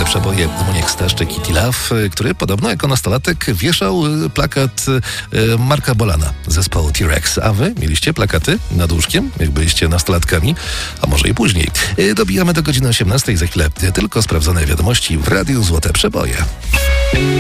Przeboje Muniek Staszczyk i T-Love, który podobno jako nastolatek wieszał plakat Marka Bolana zespołu T-Rex. A wy mieliście plakaty nad łóżkiem, jak byliście nastolatkami? A może i później. Dobijamy do godziny 18. Za chwilę tylko sprawdzone wiadomości w Radiu Złote Przeboje.